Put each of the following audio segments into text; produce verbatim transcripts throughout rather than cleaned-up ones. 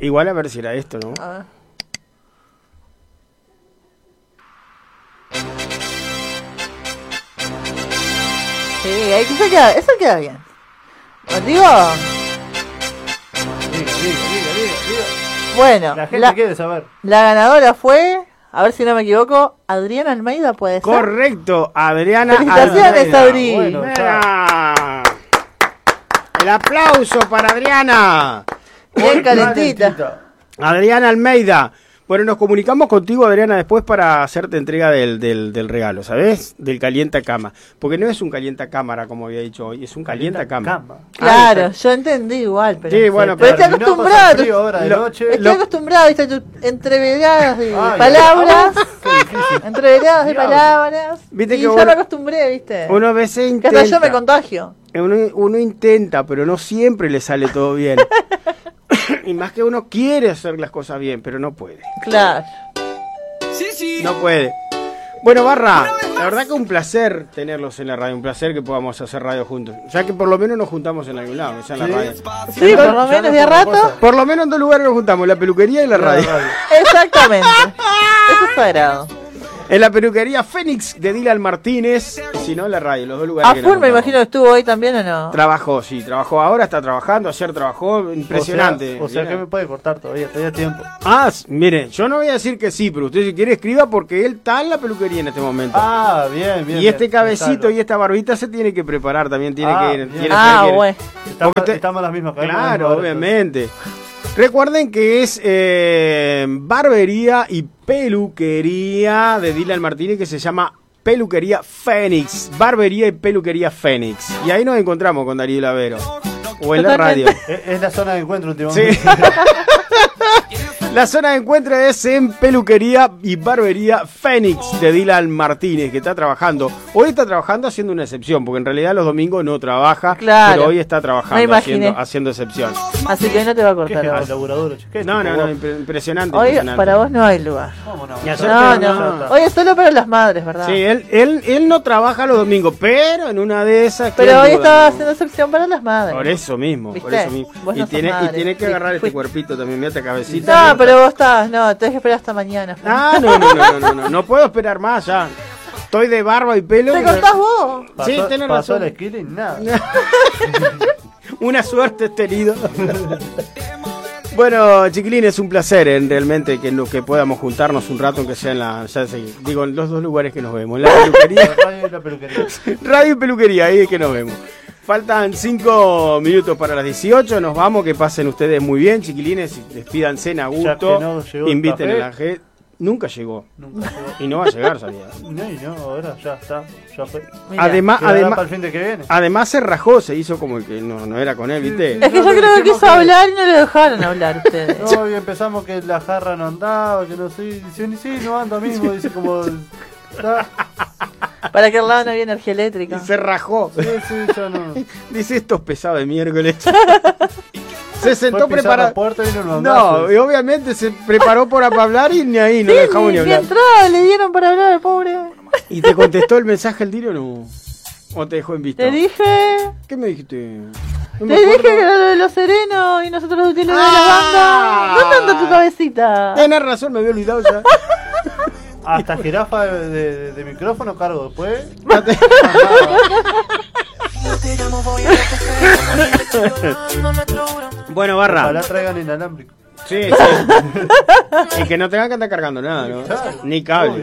Igual a ver si era esto, ¿no? A ver. Sí, eso queda, eso queda bien. ¿Os digo? Diga, diga, diga, diga, diga. Bueno, La gente la, quiere saber. la ganadora fue, a ver si no me equivoco, Adriana Almeida, ¿puede ser? Correcto, Adriana Felicitaciones, Almeida. Adri. Bueno, Mira. El aplauso para Adriana. Bien calentita. Adriana Almeida. Bueno, nos comunicamos contigo, Adriana, después para hacerte entrega del, del, del regalo, ¿sabes? Del calienta cama. Porque no es un calienta cámara, como había dicho hoy, es un calienta cama. Claro, Ah, yo entendí igual, pero, Sí, bueno, pero estoy pero acostumbrado. frío ahora de Lo- noche. Estoy Lo- acostumbrado, viste, tu- entreveradas de Ay, palabras, qué difícil. entreveradas de Diablo. palabras, Viste y que ya uno- me acostumbré, viste, Uno a veces que hasta intenta. yo me contagio. Uno, uno intenta, pero no siempre le sale todo bien. Y más que uno quiere hacer las cosas bien, pero no puede. Claro. No puede. Bueno, Barra, la verdad que un placer tenerlos en la radio, un placer que podamos hacer radio juntos. Ya que por lo menos nos juntamos en algún lado, que sea en la Sí. radio. Sí, por lo Ya menos no de a fue rato. una cosa. Por lo menos en dos lugares nos juntamos, la peluquería y la radio. Exactamente. Eso es sagrado. En la peluquería Fénix de Dylan Martínez, y si no en la radio, los dos lugares. A que nos full me juntamos. imagino que estuvo hoy también, ¿o no? Trabajó, sí, trabajó ahora, está trabajando, ayer trabajó, impresionante. O sea, o sea que me puede cortar todavía, todavía tiempo. Ah, s- mire, yo no voy a decir que sí, pero usted si quiere escriba porque él está en la peluquería en este momento. Ah, bien, bien. y este bien. cabecito Exacto. y esta barbita se tiene que preparar también, tiene Ah, que ir. bien. tiene- Ah, tiene- bueno. Estamos, porque te- estamos las mismas caemos Claro, ahora, obviamente. Recuerden que es eh, barbería y peluquería de Dylan Martínez que se llama Peluquería Fénix. Barbería y peluquería Fénix. Y ahí nos encontramos con Darío Lavero. O en la radio. entonces. Es, es la zona de encuentro últimamente. Sí. La zona de encuentro es en Peluquería y Barbería Fénix de Dylan Martínez, que está trabajando. Hoy está trabajando haciendo una excepción, porque en realidad los domingos no trabaja, Claro. pero hoy está Me trabajando, imaginé. haciendo, haciendo excepción. Así que hoy no te va a ¿Qué cortar. es a el vos. laburador? che? ¿Qué No, no, tipo? no, impre- impresionante. Hoy impresionante. para vos no hay lugar. ¿Cómo no? Y ayer No, te- no. Hoy es solo para las madres, ¿verdad? Sí, él, él, él no trabaja los domingos, pero en una de esas... ¿quién Pero hoy duda, estaba no? haciendo excepción para las madres. Por eso mismo, por ¿Viste? eso mismo. Vos Y no sos tiene, y madre. tiene que Fui- agarrar este fui- cuerpito también, mira esta cabecita. No, pero vos estás, no, tenés que esperar hasta mañana. Ah, no, no, no, no, no, no, no puedo esperar más ya. Estoy de barba y pelo. Te y- cortás vos. Pasó, Sí, tenés pasó razón. la esquina y nada. Una suerte he tenido. Bueno, chiquilines, un placer en realmente que, no- que podamos juntarnos un rato, aunque sea en la, ya sé, digo, en los dos lugares que nos vemos, en la peluquería, La radio y la peluquería. radio y peluquería, ahí es que nos vemos. Faltan cinco minutos para las dieciocho, nos vamos, que pasen ustedes muy bien, chiquilines, despídanse a Ya gusto, que no llegó el inviten café. a la gente. Nunca llegó, Nunca llegó. y no va a llegar, sabía. No, y no, ahora ya está, ya fue. Mirá. Además, Quedará además, para el fin de que viene. además se rajó, se hizo como que no, no era con él, ¿viste? Es que yo No, creo que dijimos quiso que- hablar y no le dejaron hablar ustedes. No, y empezamos que la jarra no andaba, que no sé, dice, sí, no anda mismo, dice como... ah, Para que al lado no había energía eléctrica. Se rajó. sí, sí, ya no... Dice estos pesados de miércoles. Se sentó Fue pisar preparado. la puerta y vino un No, mandazo. y obviamente se preparó para hablar y ni ahí, no Sí, dejamos ni ni, ni hablar. entrada le dieron para hablar al pobre. ¿Y te contestó el mensaje el tiro o no? ¿O te dejó en visto? Te dije, ¿Qué me dijiste? No te me dije acuerdo. que era lo de los serenos y nosotros los útiles de Ah. la banda. ¿Dónde anda tu cabecita? Tenés razón, me había olvidado ya. Hasta jirafa de, de- de micrófono cargo después. Bueno, Barra. Ojalá traigan inalámbrico. Sí, sí. Y que no tengan que andar cargando nada, ¿no? Claro. Ni cable.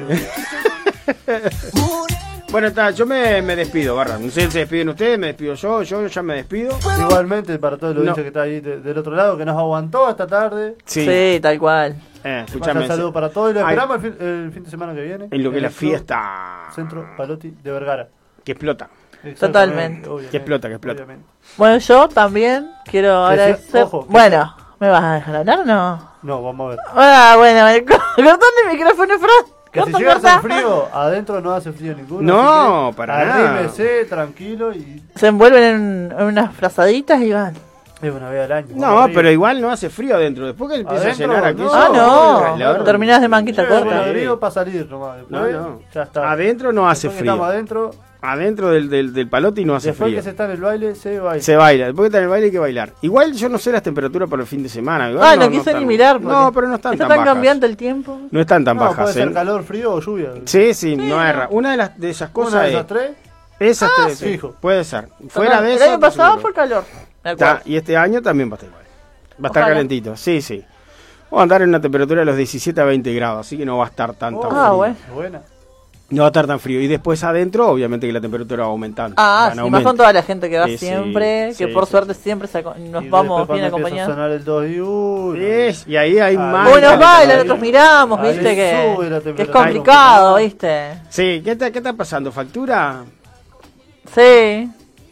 Bueno, está, yo me, me despido, Barra. No sé si se despiden ustedes, me despido yo, yo ya me despido. Igualmente para todo el No. audiencia que está ahí de- del otro lado, que nos aguantó esta tarde. Sí. Sí, tal cual. Eh, Manda escúchame. saludo para todos y lo Ay. esperamos el fin, el fin de semana que viene. En lo que es la el club fiesta. Centro Palotti de Vergara. Que explota. Exactamente, Totalmente. Que explota, que explota. obviamente. Bueno, yo también quiero Que sea- agradecer. ojo, que Bueno, ¿me vas a dejar hablar o no? No, vamos a ver. Ah, bueno, me co- cortale el micrófono, Fran. Que si Corta, llega a corta. hacer frío, adentro no hace frío ninguno. No, así que para nada. arrímese, tranquilo y Se envuelven en, en unas frazaditas y van. Es una vez al año. No, pero igual no hace frío adentro. Después que empieza a ¿Adentro? llenar aquello. No. Ah, el calor. no. Terminás de manquita Sí, corta. bueno, abrigo para salir nomás. No, Después, no. ya está. Adentro no hace Después que estamos frío. adentro, Adentro del, del, del palote no hace después frío. que se está en el baile, se baila. Se baila. Después que está en el baile hay que bailar. Igual yo no sé las temperaturas para el fin de semana. Igual Ah, no, no quise están- ni mirar. porque No, pero no están está tan tan bajas. cambiante el tiempo. No están tan No, bajas. puede ser ¿eh? calor, frío o lluvia. Sí, sí, no erra. Una de, las, de esas cosas Una de es... esas tres. Esas Ah, tres, sí, fijo. puede ser. Fuera Total, de el eso... año pasado seguro. fue calor. Me Está, acuerdo. y este año también va a estar igual. Va a estar Ojalá. calentito, sí, sí. Vamos a andar en una temperatura de los diecisiete a veinte grados, así que no va a estar tan, tan Oh, Ah, frío. bueno. Buena. No va a estar tan frío. Y después adentro, obviamente que la temperatura va aumentando. Ah, Va en sí, más aumento. con toda la gente que va Sí, sí, siempre, que sí, por sí. suerte siempre se aco- nos Y vamos después bien cuando empieza a acompañados. sonar el dos y uno. Sí, y ahí hay Ah, más... Unos Ahí- bailan, ahí- otros miramos, ahí viste, que, sube la que es temperatura. complicado, viste. Sí, ¿qué está, ¿qué está pasando? ¿Factura? Sí.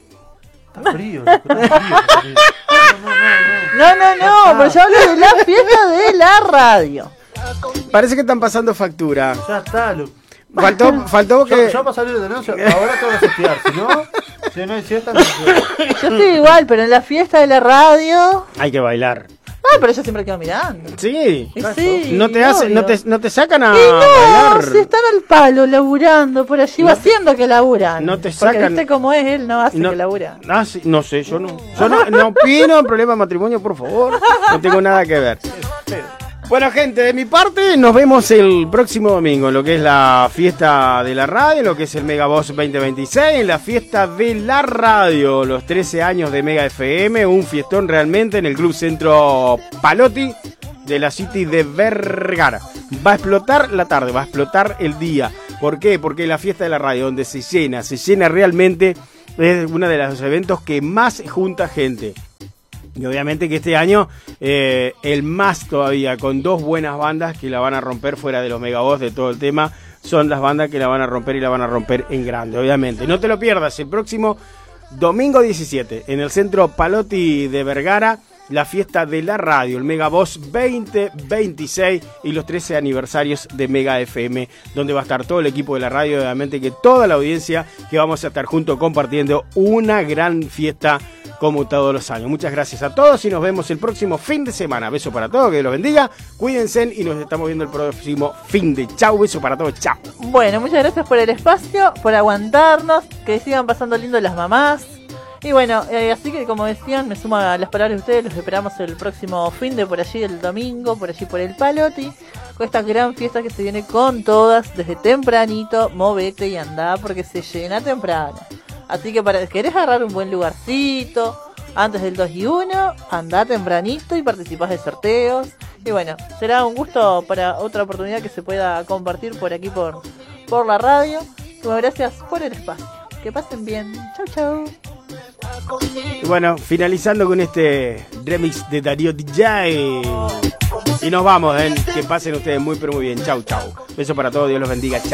Está frío, está frío. está frío. No, no, no, no. No, no, no, pero yo hablo de la fiesta de la radio. Parece que están pasando factura. Ya está, lo... Faltó, faltó Yo, que... yo para salir de denuncia, ahora tengo que setear, si no, si no hay siesta, no se puede. Yo estoy igual, pero en la fiesta de la radio. Hay que bailar. Ah, pero yo siempre quedo mirando. Sí. Y sí, No te hacen, no obvio. te, no te sacan a Y no, bailar. si están al palo laburando por allí, No va te- haciendo que laburan. no te Porque sacan- viste cómo es, él no hace No, que labura. ah, sí, no sé, yo no. Yo no, no opino en problemas de matrimonio, por favor. No tengo nada que ver. Bueno, gente, de mi parte, nos vemos el próximo domingo en lo que es la fiesta de la radio, en lo que es el Mega Boss veinte veintiséis, en la fiesta de la radio, los trece años de Mega F M, un fiestón realmente en el Club Centro Palotti de la City de Vergara. Va a explotar la tarde, va a explotar el día. ¿Por qué? Porque la fiesta de la radio, donde se llena, se llena realmente, es uno de los eventos que más junta gente. Y obviamente que este año eh, el más todavía, con dos buenas bandas que la van a romper fuera de los megabots de todo el tema, son las bandas que la van a romper y la van a romper en grande, obviamente. No te lo pierdas, el próximo domingo diecisiete, en el Centro Palotti de Vergara, la fiesta de la radio, el Megaboss veinte veintiséis y los trece aniversarios de Mega F M, donde va a estar todo el equipo de la radio, obviamente que toda la audiencia que vamos a estar juntos compartiendo una gran fiesta como todos los años. Muchas gracias a todos y nos vemos el próximo fin de semana. Beso para todos, que Dios los bendiga, cuídense y nos estamos viendo el próximo fin de chau, beso para todos, chau. Bueno, muchas gracias por el espacio, por aguantarnos, que sigan pasando lindo las mamás. Y bueno, eh, así que como decían, me sumo a las palabras de ustedes, los esperamos el próximo fin de por allí, el domingo, por allí por el Paloti, con esta gran fiesta que se viene con todas, desde tempranito, movete y andá, porque se llena temprano. Así que para querés agarrar un buen lugarcito, antes del dos y uno, andá tempranito y participás de sorteos. Y bueno, será un gusto para otra oportunidad que se pueda compartir por aquí por, por la radio. Y bueno, gracias por el espacio. Que pasen bien. Chau, chau. Y bueno, finalizando con este remix de Darío D J. Y nos vamos, ¿eh? Que pasen ustedes muy pero muy bien. Chau, chau. Beso para todos, Dios los bendiga. Chau.